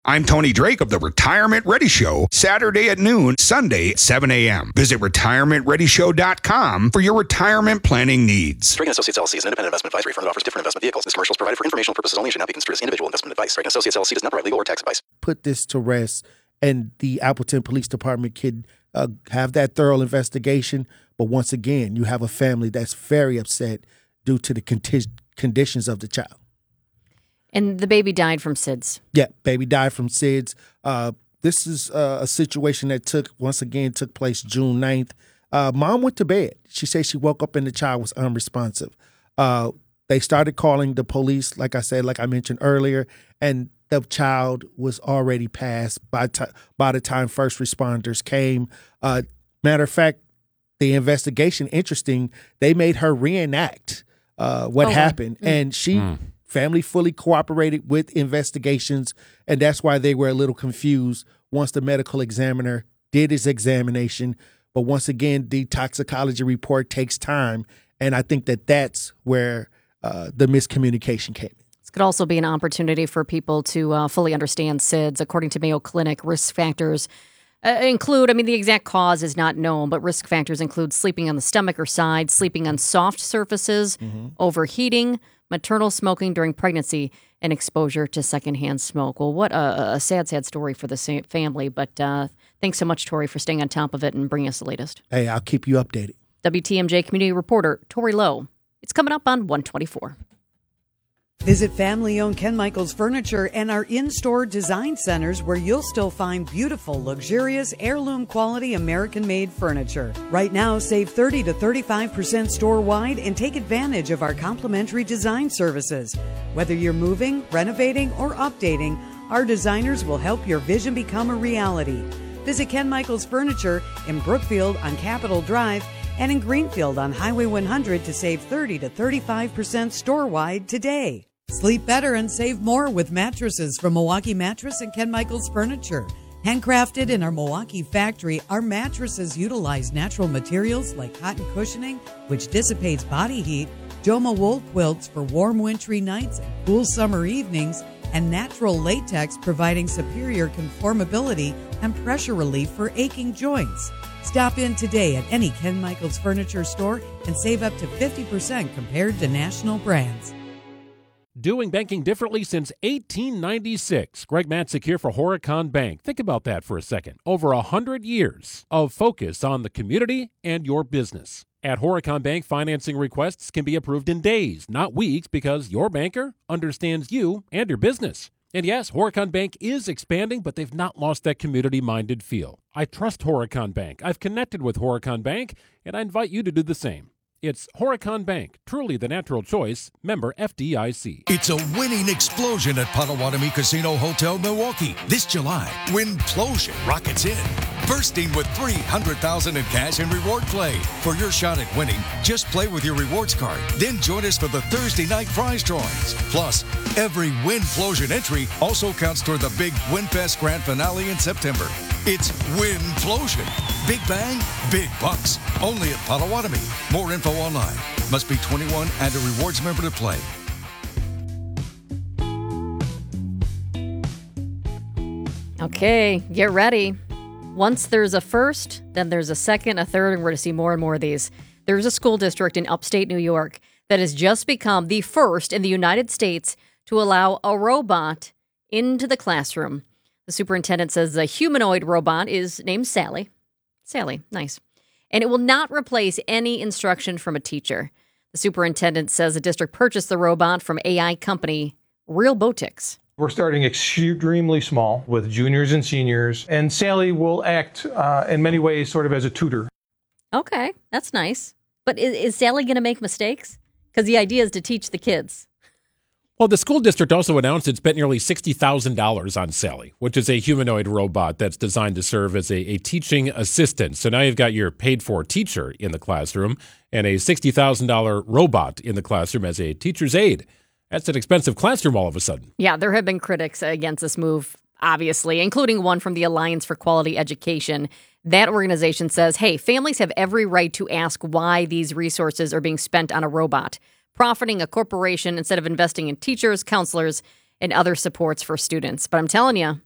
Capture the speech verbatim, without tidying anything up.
I'm Tony Drake of the Retirement Ready Show, Saturday at noon, Sunday at seven a.m. Visit retirement ready show dot com for your retirement planning needs. Drake and Associates L L C is an independent investment advisory firm that offers different investment vehicles. This commercial is provided for informational purposes only and should not be construed as individual investment advice. Drake and Associates L L C does not provide legal or tax advice. Put this to rest, and the Appleton Police Department can uh, have that thorough investigation. But once again, you have a family that's very upset due to the conti- conditions of the child. And the baby died from S I D S. Yeah, baby died from S I D S. Uh, this is uh, a situation that took, once again, took place June ninth. Uh, mom went to bed. She said she woke up and the child was unresponsive. Uh, they started calling the police, like I said, like I mentioned earlier, and the child was already passed by, t- by the time first responders came. Uh, matter of fact, the investigation, interesting, they made her reenact uh, what oh, happened. Mm. And she... Mm. Family fully cooperated with investigations, and that's why they were a little confused once the medical examiner did his examination. But once again, the toxicology report takes time, and I think that that's where uh, the miscommunication came in. This could also be an opportunity for people to uh, fully understand S I D S. According to Mayo Clinic, risk factors uh, include, I mean, the exact cause is not known, but risk factors include sleeping on the stomach or side, sleeping on soft surfaces, mm-hmm. overheating, maternal smoking during pregnancy, and exposure to secondhand smoke. Well, what a, a sad, sad story for the family. But uh, thanks so much, Tori, for staying on top of it and bringing us the latest. Hey, I'll keep you updated. W T M J community reporter Tori Lowe. It's coming up on one twenty-four. Visit family-owned Ken Michaels Furniture and our in-store design centers where you'll still find beautiful, luxurious, heirloom-quality American-made furniture. Right now, save thirty to thirty-five percent store-wide and take advantage of our complimentary design services. Whether you're moving, renovating, or updating, our designers will help your vision become a reality. Visit Ken Michaels Furniture in Brookfield on Capitol Drive and in Greenfield on Highway one hundred to save thirty to thirty-five percent store-wide today. Sleep better and save more with mattresses from Milwaukee Mattress and Ken Michaels Furniture. Handcrafted in our Milwaukee factory, our mattresses utilize natural materials like cotton cushioning, which dissipates body heat, Joma wool quilts for warm wintry nights and cool summer evenings, and natural latex providing superior conformability and pressure relief for aching joints. Stop in today at any Ken Michaels Furniture store and save up to fifty percent compared to national brands. Doing banking differently since eighteen ninety-six. Greg Matzik here for Horicon Bank. Think about that for a second. Over one hundred years of focus on the community and your business. At Horicon Bank, financing requests can be approved in days, not weeks, because your banker understands you and your business. And yes, Horicon Bank is expanding, but they've not lost that community-minded feel. I trust Horicon Bank. I've connected with Horicon Bank, and I invite you to do the same. It's Horicon Bank, truly the natural choice, member F D I C. It's a winning explosion at Potawatomi Casino Hotel, Milwaukee. This July, Winplosion rockets in, bursting with three hundred thousand dollars in cash and reward play. For your shot at winning, just play with your rewards card. Then join us for the Thursday night prize drawings. Plus, every Winplosion entry also counts toward the big WinFest Grand Finale in September. It's Winplosion. Big bang, big bucks. Only at Potawatomi. More info online. Must be twenty-one and a rewards member to play. Okay, get ready. Once there's a first, then there's a second, a third, and we're going to see more and more of these. There's a school district in upstate New York that has just become the first in the United States to allow a robot into the classroom. The superintendent says the humanoid robot is named Sally. Sally, nice. And it will not replace any instruction from a teacher. The superintendent says the district purchased the robot from A I company Realbotix. We're starting extremely small with juniors and seniors, and Sally will act uh, in many ways sort of as a tutor. Okay, that's nice. But is, is Sally going to make mistakes? Because the idea is to teach the kids. Well, the school district also announced it spent nearly sixty thousand dollars on Sally, which is a humanoid robot that's designed to serve as a, a teaching assistant. So now you've got your paid-for teacher in the classroom and a sixty thousand dollars robot in the classroom as a teacher's aide. That's an expensive classroom all of a sudden. Yeah, there have been critics against this move, obviously, including one from the Alliance for Quality Education. That organization says, hey, families have every right to ask why these resources are being spent on a robot, profiting a corporation instead of investing in teachers, counselors, and other supports for students. But I'm telling you,